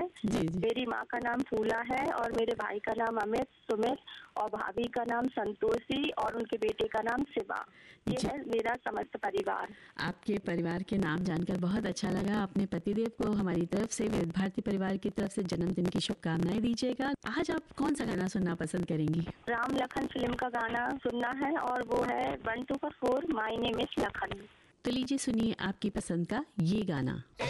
जी, जी। मेरी माँ का नाम फूला है और मेरे भाई का नाम अमित, सुमित और भाभी का नाम संतोषी और उनके बेटे का नाम शिवा। ये जी। है मेरा समस्त परिवार। आपके परिवार के नाम जानकर बहुत अच्छा लगा। अपने पतिदेव को हमारी तरफ से, विविध भारती परिवार की तरफ से जन्मदिन की शुभकामनाएं दीजिएगा। आज आप कौन सा गाना सुनना पसंद करेंगी? राम लखन फिल्म का गाना सुनना है और वो है 1 2 4 माय नेम इज लखन। तो लीजिए सुनिए आपकी पसंद का ये गाना।